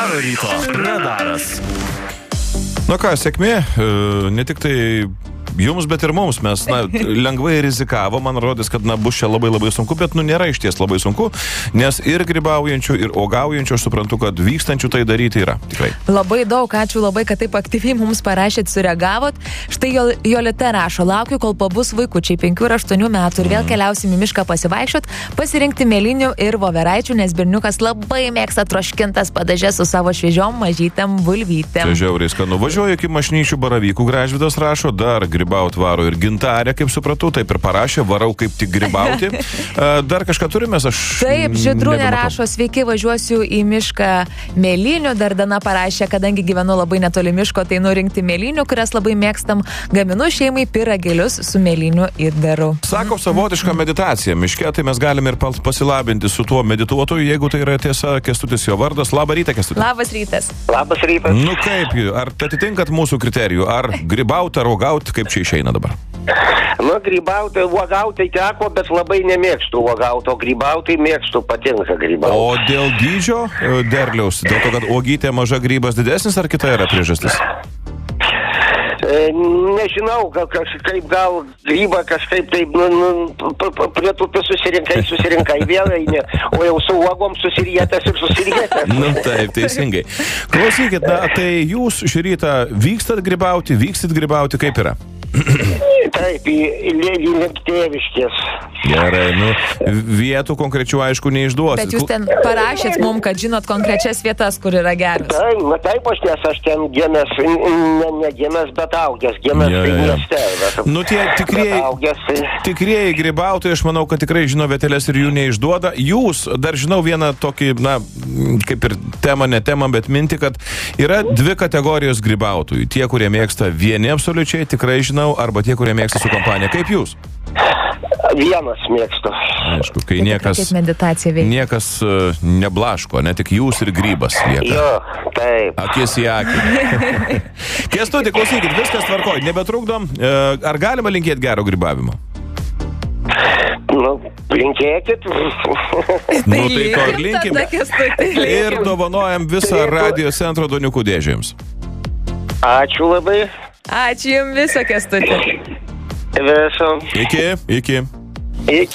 Gero ryto radaras. Na ką, sėkmė, ne tik tai jums, bet ir mums. Mes lengvai rizikavo, man rodys, kad bus čia labai sunku, bet nėra iš ties labai sunku, nes ir grybaujančių, ir uogaujančių, aš suprantu, kad vykstančių tai daryti yra. Tikrai. Labai daug, ačiū labai, kad taip aktyviai mums parašėt, sureagavot. Štai Jolita rašo, laukiu, kol pabus vaikučiai 5 ir 8 metų ir vėl keliausim į mišką pasivaikščiot, pasirinkti mėlynių ir voveraičių, nes berniukas labai mėgsta troškintas padažės su savo šviežiom mažytėm bulvytėm. Čia žiauriai skanu. Važiuoju iki Mašnyčių baravykų, Gražvydas rašo, dar grybaut varo ir Gintarė, kaip supratau, taip ir parašė, varau kaip tik grybauti. Dar kažką turime, aš taip, Žydrūnė rašo, sveiki, važiuosiu į mišką mėlynių, dar Dana parašė, kadangi gyvenu labai netoli miško, tai nurinkti mėlynių, kurias labai mėgstam, gaminu šeimai pyragėlius su mėlynių įdaru. Sako, savotiška meditacija miške, tai mes galime ir pasilabinti su tuo medituotoju, jeigu tai yra tiesa. Kestutis jo vardas. Labą rytą, Kestutis. Labas rytas. Labas rytas. Nu kaip, ar atitinkat mūsų kriterijų, ar grybaut, ar uogaut, kaip čia išeina dabar? Nu, grybauti, uogauti teko, bet labai nemėgstu uogauti, o grybauti mėgstu, patinka grybauti. O dėl dydžio derliaus, dėl to, kad uogytė maža, grybas didesnis, ar kita yra priežastis? Nežinau, kažkaip gal grybą kažkaip taip prie tupį susirinkai vėl eini, o jau su uogom susirietęs. Nu taip, teisingai. Klausykit, tai jūs šį rytą vyksit grybauti, kaip yra? Taip, į Tėviškės. Gerai, vietų konkrečių aišku neišduosit. Bet jūs ten parašėt mums, kad žinot konkrečias vietas, kur yra geras. Taip, aš ten gimęs, ne gimęs, bet augęs, mieste. Nu tie tikrieji grybautojai, aš manau, kad tikrai žino vietelės ir jų neišduoda. Jūs, dar žinau vieną tokį, kaip ir ne temą, bet mintį, kad yra 2 kategorijos grybautojų. Tie, kurie mėgsta vieni absoliučiai, tikrai žinau, arba tie, kurie mėgsta su kompanija. Kaip jūs? Vienas mėgstu. Aišku, kai niekas neblaško, ne tik jūs ir grybas lieka. Jo, taip. Akis į akį. Kęstuti, klausykit, viskas tvarkoj, nebetrukdom. Ar galima linkėti gero grybavimo? Linkėkit. Tai to ir linkim. Ir dovanojam visą radio centro Doniukų dėžėms. Ačiū labai. Ačiū jums viso, Kęstuti. Viso. Iki.